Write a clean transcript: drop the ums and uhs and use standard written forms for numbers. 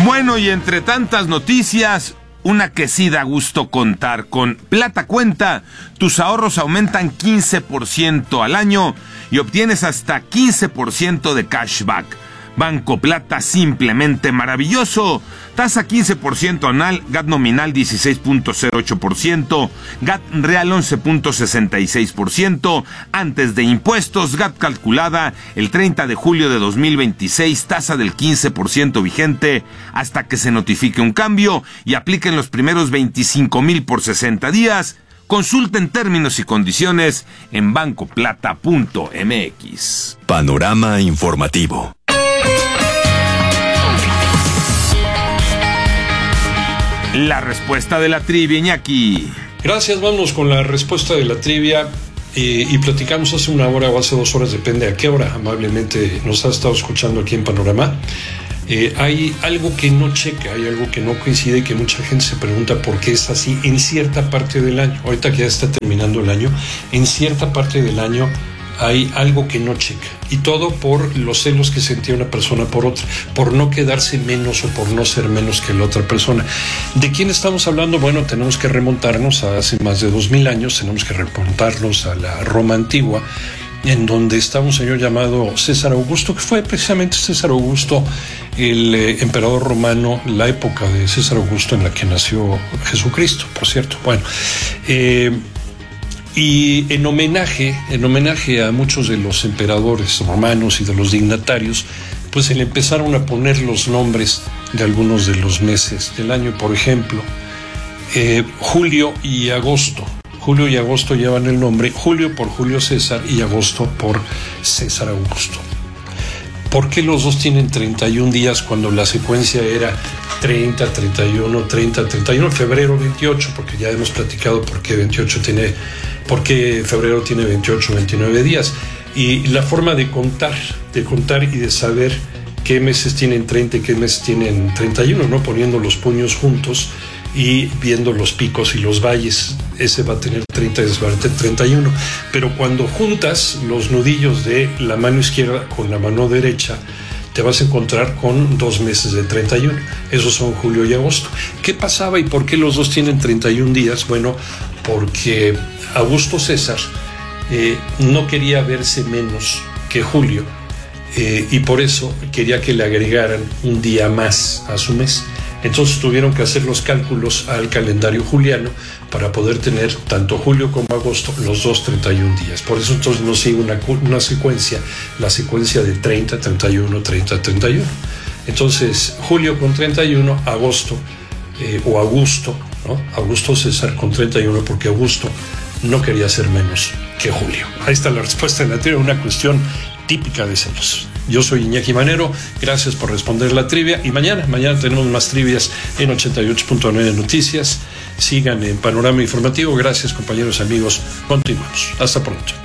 Bueno, y entre tantas noticias, una que sí da gusto contar. Con Plata Cuenta, tus ahorros aumentan 15% al año y obtienes hasta 15% de cashback. Banco Plata, simplemente maravilloso. Tasa 15% anual, GAT nominal 16.08%, GAT real 11.66%, antes de impuestos, GAT calculada el 30 de julio de 2026, tasa del 15% vigente hasta que se notifique un cambio y apliquen los primeros 25,000 por 60 días. Consulten términos y condiciones en bancoplata.mx. Panorama informativo. La respuesta de la trivia, Iñaki. Gracias, vamos con la respuesta de la trivia y platicamos hace una hora o hace 2 horas, depende a qué hora amablemente nos ha estado escuchando aquí en Panorama. Hay algo que no checa, hay algo que no coincide y que mucha gente se pregunta por qué es así en cierta parte del año. Ahorita que ya está terminando el año, en cierta parte del año hay algo que no checa, y todo por los celos que sentía una persona por otra, por no quedarse menos o por no ser menos que la otra persona. ¿De quién estamos hablando? Bueno, tenemos que remontarnos a hace más de 2000 años, tenemos que remontarnos a la Roma antigua, en donde estaba un señor llamado César Augusto, que fue precisamente César Augusto, el emperador romano, la época de César Augusto en la que nació Jesucristo, por cierto. Bueno, y en homenaje a muchos de los emperadores romanos y de los dignatarios, pues se le empezaron a poner los nombres de algunos de los meses del año. Por ejemplo, julio y agosto. Julio y agosto llevan el nombre, julio por Julio César y agosto por César Augusto. ¿Por qué los dos tienen 31 días cuando la secuencia era 30, 31, 30, 31, febrero 28? Porque ya hemos platicado por qué febrero tiene 28, 29 días. Y la forma de contar y de saber qué meses tienen 30 y qué meses tienen 31, ¿no? Poniendo los puños juntos y viendo los picos y los valles. Ese va a tener 30 y ese va a tener 31. Pero cuando juntas los nudillos de la mano izquierda con la mano derecha, te vas a encontrar con 2 meses de 31. Esos son julio y agosto. ¿Qué pasaba y por qué los dos tienen 31 días? Bueno, porque Augusto César no quería verse menos que Julio, y por eso quería que le agregaran un día más a su mes. Entonces tuvieron que hacer los cálculos al calendario juliano para poder tener tanto julio como agosto los dos 31 días. Por eso entonces nos sigue una secuencia, la secuencia de 30, 31, 30, 31. Entonces julio con 31, agosto o Augusto, ¿no? Augusto César con 31, porque Augusto no quería ser menos que Julio. Ahí está la respuesta en la trivia, una cuestión típica de celos. Yo soy Iñaki Manero, gracias por responder la trivia, y mañana tenemos más trivias en 88.9 Noticias. Sigan en Panorama Informativo. Gracias, compañeros, amigos, continuamos. Hasta pronto.